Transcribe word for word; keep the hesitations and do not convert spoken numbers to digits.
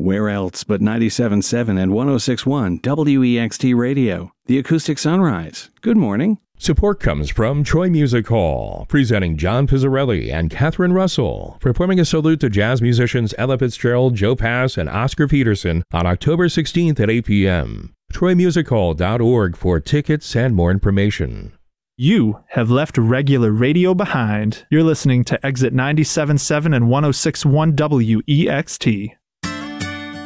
Where else but ninety-seven point seven and one oh six point one W E X T Radio, the Acoustic Sunrise. Good morning. Support comes from Troy Music Hall, presenting John Pizzarelli and Catherine Russell, performing a salute to jazz musicians Ella Fitzgerald, Joe Pass, and Oscar Peterson on October sixteenth at eight p.m. troy music hall dot org for tickets and more information. You have left regular radio behind. You're listening to Exit ninety-seven point seven and one oh six point one W E X T.